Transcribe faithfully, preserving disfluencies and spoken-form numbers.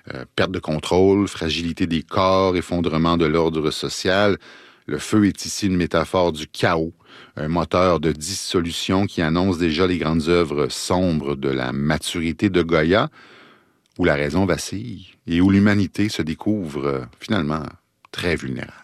Euh, perte de contrôle, fragilité des corps, effondrement de l'ordre social. Le feu est ici une métaphore du chaos, un moteur de dissolution qui annonce déjà les grandes œuvres sombres de la maturité de Goya, où la raison vacille et où l'humanité se découvre euh, finalement très vulnérable.